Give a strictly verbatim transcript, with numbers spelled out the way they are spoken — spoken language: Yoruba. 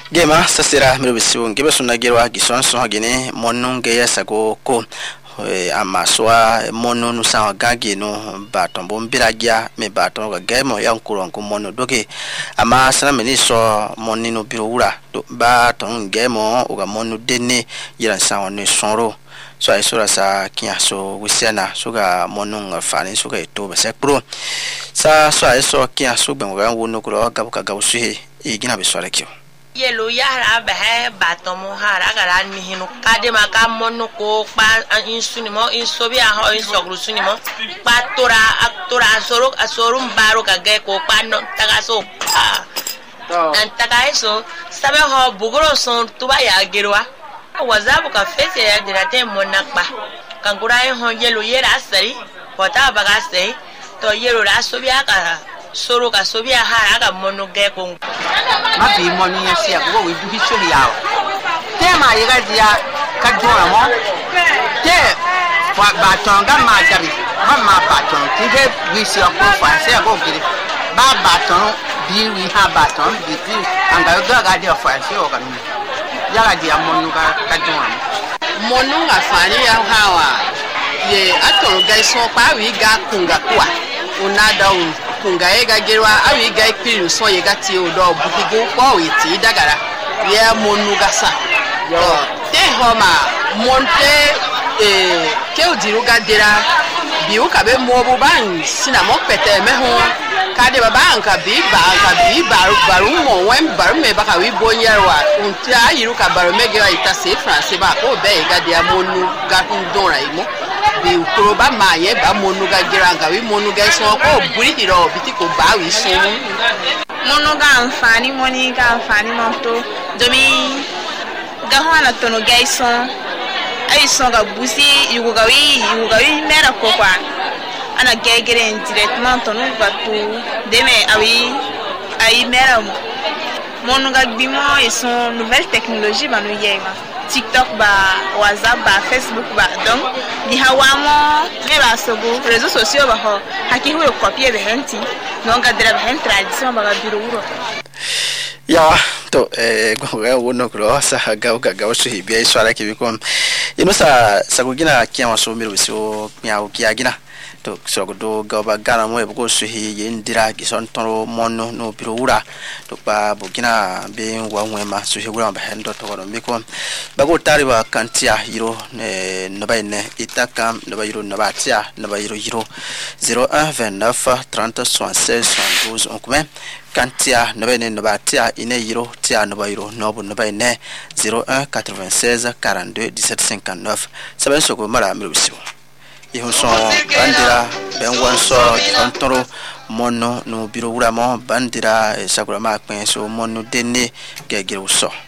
Gema sasira mirubisiu ngebe sunagirwa gisonso hagene monunge yasago ko amaswa mono nusa gage no baton bombiragia me baton ga gemo yankuro ko mono doge ama sana meniso monino biura baton gemo uga mono denne yiran sa ne sonro so ay sura sa kiaso wisiana suga mono fani suga to besekro sa so ay so kiaso benga wono ko ga ka ga usuhe igina beswale kyo yelo yara bahe batomo hara gara ni hinu kade maka mono ko pa insunimo insobia ho insogru sunimo pa tora aktora asoro asorum baro kage ko pa no tagaso dan tagaiso sabe ho bugoro son tuba ya gerwa wazabu ka fese ya dirate monakpa kangura ho yelo yera asari hota bagase to yelo rasobia ka soro ka sobia hara ka mono ge ko mabi moni yasia go we du hiso yawo tema yega dia ka jora mo te fa batonga ma dabi ma ma baton ti he we si ko fa se go gire ba baton bi we ha baton bi bi anga go ga dia fa se o ka ni yaga dia monu ka ka jora monu ga fani ya hawa ye atoro ga so pa we ga kunga kwa unada un kunga ega gerwa awi ga ipiru so ye gati odo bukigo po iti dagara ye monu gasa yo te homa monte eh ke odiru ga dira bi u ka be mo bu ban sina mo pete me ho ka de baba anka bi ba anka bi baru baru mo wen baru me ba ka wi bonyarwa unti ayiru ka baru me ge ita se france ba ko be ga dia monu ga ndora imo bi ukroba maye ba monuga giranga wi monuga so ko buri diro biti ko ba wi so monuga amfani monika amfani monto domi ga hwana tono gaison ay so ga busi yugo wi yugo wi mera ko kwa ana gegere directement tono batu deme awi ay mera monuga bimo ils sont nouvelle technologie banu yema TikTok ba WhatsApp ba Facebook ba donc di hawamo me ba sogo réseaux sociaux ba ho haki hu copier be henti non ga dira be tradition ba ga biro uro ya to eh gwa wono kro sa ga ga ga so hi bi swara ki bi kom ino sa sa go gina kiya so mi so ya o kiya gina to so go do ga ba gana mo e go so hi yendira ki son toro mono no biro ura to ba bugina be wa nwema so hi gura ba hendo to go mi ko ba go tari ba kantia yiro ne no ba ne itaka no ba yiro no ba tia no ba yiro yiro zéro un vingt-neuf trente soixante-seize soixante-douze on come kantia no ba ne no ba tia ine yiro tia no ba yiro no bo no ba ne zéro un quatre-vingt-seize quarante-deux dix-sept cinquante-neuf saben so go mara mi rusi ihun son bandira ben wanso kontoro mono no biro wura mo bandira sagura ma pen so mono denne gegere so